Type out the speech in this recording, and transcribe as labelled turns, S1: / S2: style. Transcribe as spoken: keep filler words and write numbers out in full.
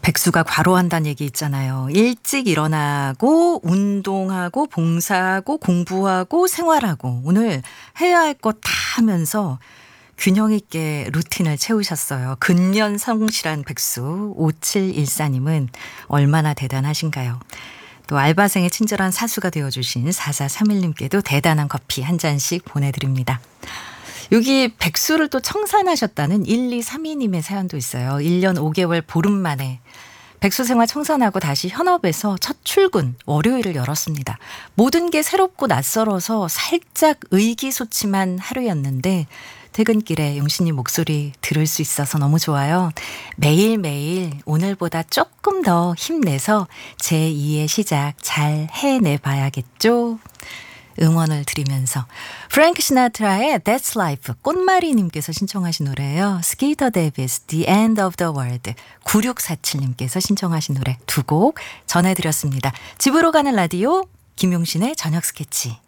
S1: 백수가 과로한다는 얘기 있잖아요. 일찍 일어나고 운동하고 봉사하고 공부하고 생활하고 오늘 해야 할 것 다 하면서 균형 있게 루틴을 채우셨어요. 근면 성실한 백수 오칠일사님은 얼마나 대단하신가요? 또 알바생의 친절한 사수가 되어주신 사사삼일님께도 대단한 커피 한 잔씩 보내드립니다. 여기 백수를 또 청산하셨다는 일이삼이님의 사연도 있어요. 일 년 오 개월 보름 만에 백수 생활 청산하고 다시 현업에서 첫 출근 월요일을 열었습니다. 모든 게 새롭고 낯설어서 살짝 의기소침한 하루였는데 퇴근길에 용신님 목소리 들을 수 있어서 너무 좋아요. 매일매일 오늘보다 조금 더 힘내서 제이의 시작 잘 해내봐야겠죠. 응원을 드리면서 프랭크 시나트라의 That's Life 꽃마리님께서 신청하신 노래예요. 스키터 데이비스 The End of the World 구육사칠님께서 신청하신 노래 두 곡 전해드렸습니다. 집으로 가는 라디오 김용신의 저녁 스케치.